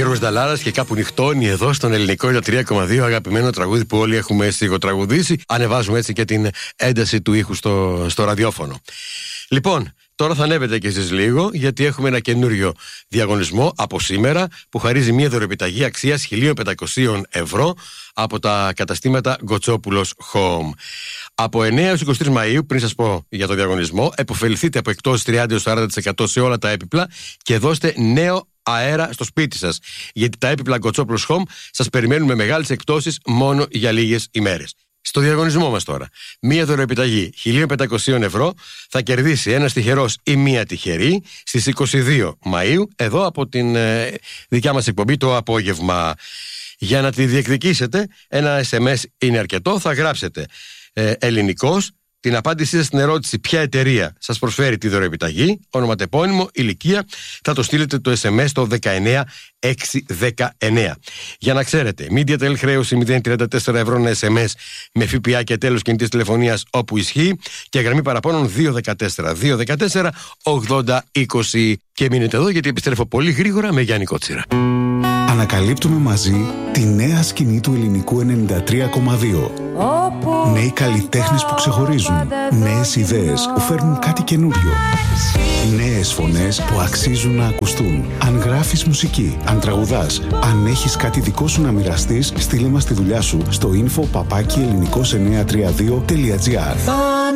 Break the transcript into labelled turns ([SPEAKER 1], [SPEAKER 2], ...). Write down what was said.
[SPEAKER 1] Γιώργος Νταλάρας και κάπου νυχτώνει εδώ στον Ελληνικό 3,2, αγαπημένο τραγούδι που όλοι έχουμε σιγοτραγουδήσει. Ανεβάζουμε έτσι και την ένταση του ήχου στο ραδιόφωνο. Λοιπόν, τώρα θα ανέβετε κι εσείς λίγο, γιατί έχουμε ένα καινούριο διαγωνισμό από σήμερα που χαρίζει μια δωρεοπιταγή αξίας 1.500 ευρώ από τα καταστήματα Γκοτσόπουλος Home. Από 9 έως 23 Μαΐου, πριν σας πω για το διαγωνισμό, επωφεληθείτε από εκτός 30-40% σε όλα τα έπιπλα και δώστε νέο αέρα στο σπίτι σας. Γιατί τα έπιπλα Γκοτσόπουλος Home σας περιμένουν με μεγάλες εκπτώσεις μόνο για λίγες ημέρες. Στο διαγωνισμό μας τώρα, μία δωρεοπιταγή 1.500 ευρώ θα κερδίσει ένας τυχερός ή μία τυχερή στις 22 Μαΐου, εδώ από την δικιά μας εκπομπή το απόγευμα. Για να τη διεκδικήσετε, ένα SMS είναι αρκετό, θα γράψετε ελληνικός, την απάντησή σας στην ερώτηση ποια εταιρεία σας προσφέρει τη δωρεοπιταγή, ονοματεπώνυμο, ηλικία, θα το στείλετε το SMS στο 19619. Για να ξέρετε, MediaTel χρέωση 0,34 ευρώ ένα SMS με ΦΠΑ και τέλος κινητής τηλεφωνίας όπου ισχύει και γραμμή παραπώνων 214 8020. Και μείνετε εδώ γιατί επιστρέφω πολύ γρήγορα με Γιάννη Κότσιρα.
[SPEAKER 2] Ανακαλύπτουμε μαζί τη νέα σκηνή του ελληνικού 93,2. Νέοι καλλιτέχνες που ξεχωρίζουν. Νέες ιδέες που φέρνουν κάτι καινούριο. Νέες φωνές που αξίζουν να ακουστούν. Αν γράφεις μουσική, αν τραγουδάς, αν έχεις κάτι δικό σου να μοιραστείς, στείλε μας τη δουλειά σου στο info@ελληνικός932.gr.